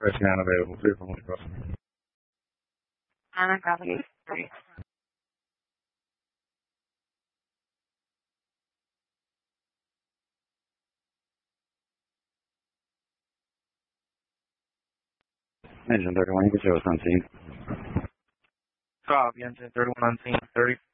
Pressing unavailable. Clear for one crossing. Copy. 3. Engine 31, you can show us on scene. Copy, engine 31 on scene, 30.